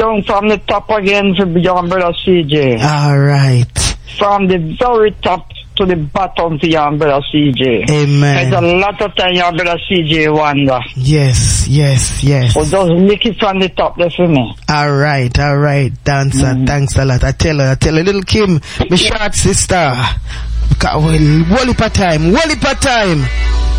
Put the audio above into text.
down from the top again for young brother CJ. Alright. From the very top to the bottom for young brother CJ. Amen. There's a lot of time young brother CJ wonder. Yes. So just lick it from the top there for me. Alright, dancer. Thanks a lot. I tell her, little Kim, my short sister. Wally time.